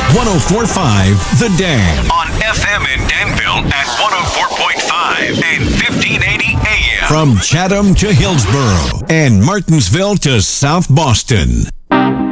104.5 The Dan. On FM in Danville at 104.5 and 1580 AM. From Chatham to Hillsborough and Martinsville to South Boston.